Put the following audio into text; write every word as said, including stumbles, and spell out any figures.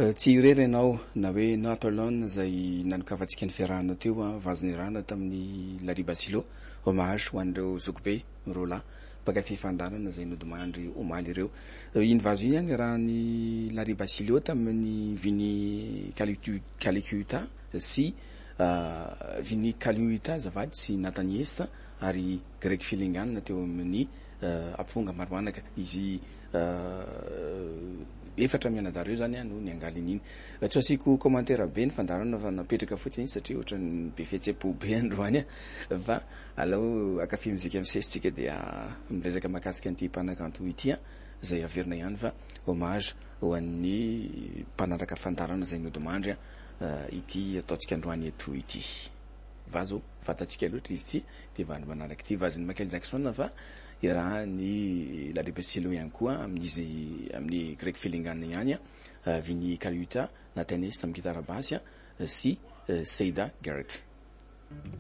Tsy irery ianao na hoe Natalon zay nanokavantsika ny fiarahana teo a vazony rana tamin'ny Larry Basilo hommage ho an'ireo zokibe rola baka fifandarana zay nodimandry omaly ireo iny vazo iny any raha ny Larry Basilo tamin'ny Vini Calcutta sy Vini Calcutta zavady sy Nataniesta ary Greg Fillingan teo amin'ny amponga maroanaka izy efatra mianadareo zany a no niangalin'iny tsy asiko commentaire be ny fandarana fa napetraka fotsiny satria ohatrany be fihetseham-po be androany a fa alao akafy muzika misesitsika dia miresaka mahakasika an'ity mpanakanto ity a zay averina ihany fa hommage ho an'ny mpanaraka fandarana zay nodimandry a ity ataotsika androany eto ity vazo fatatsika loatra izy ity de vany manaraka ity vaziny Michael Jackson fa iraha ny Larry Basilo ihany koa amin'izy amin'ny Greg Fillingan ihany a Vini Calcutta Nataniesta amin'ny gitara basy sy Seida Garrett.